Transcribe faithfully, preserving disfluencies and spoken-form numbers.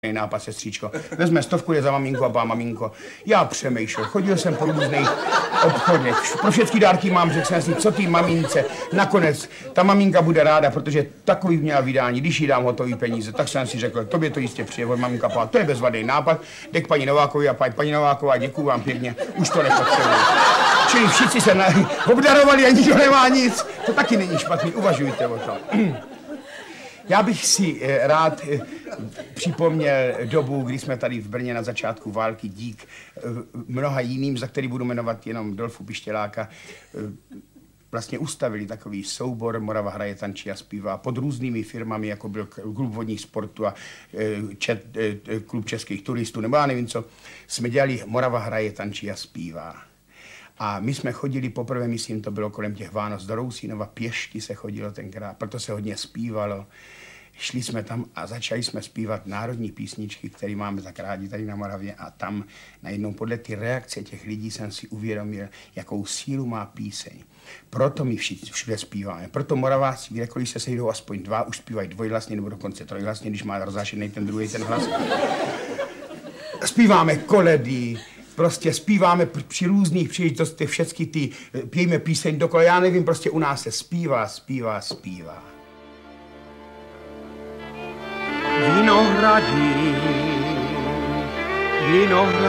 nápad, sestříčko. Vezme stovku, je za maminku a pá maminko. Já přemýšlel, chodil jsem po různých obchodech. Pro všechny dárky mám, řekl jsem si, co ty mamince. Nakonec ta maminka bude ráda, protože takový měla vydání, když jí dám hotový peníze, tak jsem si řekl, tobě to jistě přijde od maminka pá. To je bezvadný nápad, jde k paní Novákovi a pá, paní Nováková, děkuju vám pěkně, už to nepotřebuji. Čili všichni se na... obdarovali a nikdo nemá nic. To taky není špatný, uvažujte o tom. Já bych si rád připomněl dobu, kdy jsme tady v Brně na začátku války dík mnoha jiným, za který budu jmenovat jenom Dolfu Pištěláka, vlastně ustavili takový soubor Morava hraje, tančí a zpívá pod různými firmami, jako byl klub vodních sportů a čet, klub českých turistů, nebo já nevím co. Jsme dělali Morava hraje, tančí a zpívá. A my jsme chodili poprvé, myslím, to bylo kolem těch Vánoc do Rousínova, pěšky se chodilo tenkrát, proto se hodně zpívalo. Šli jsme tam a začali jsme zpívat národní písničky, které máme tak rádi tady na Moravě, a tam najednou podle ty reakce těch lidí jsem si uvědomil, jakou sílu má píseň. Proto my všichni všude zpíváme. Proto Moraváci, kdekoliv se sejdou aspoň dva, už zpívají dvojhlasně nebo dokonce trojhlasně, když má rozzášený ten druhý ten hlas. Zpíváme koledy, prostě zpíváme při různých příležitostech všechny ty, pijeme píseň dokola, já nevím, prostě u nás se zpívá, zpívá, zpívá. Vinohrady, vinohrady.